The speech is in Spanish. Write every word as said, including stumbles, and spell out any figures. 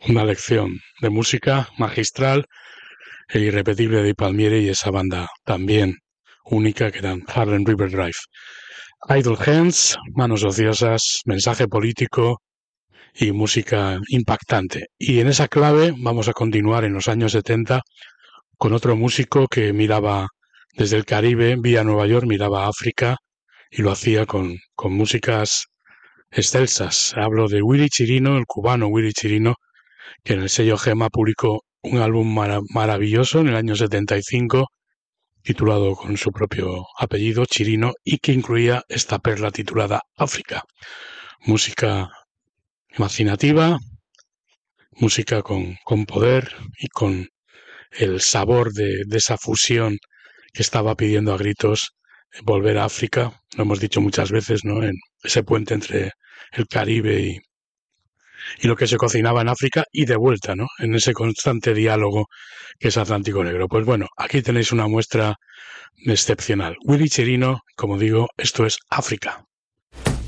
Una lección de música magistral e irrepetible de Palmieri y esa banda también única que eran Harlem River Drive. Idle Hands, manos ociosas, mensaje político y música impactante. Y en esa clave vamos a continuar en los años setenta con otro músico que miraba desde el Caribe, vía Nueva York, miraba a África y lo hacía con, con músicas excelsas. Hablo de Willy Chirino, el cubano Willy Chirino, que en el sello Gema publicó un álbum mara maravilloso en el año setenta y cinco, titulado con su propio apellido, Chirino, y que incluía esta perla titulada África. Música imaginativa, música con, con poder y con el sabor de, de esa fusión que estaba pidiendo a gritos volver a África. Lo hemos dicho muchas veces, ¿no? En ese puente entre el Caribe y, y lo que se cocinaba en África y de vuelta, ¿no? En ese constante diálogo que es Atlántico Negro. Pues bueno, aquí tenéis una muestra excepcional. Willy Chirino, como digo, esto es África.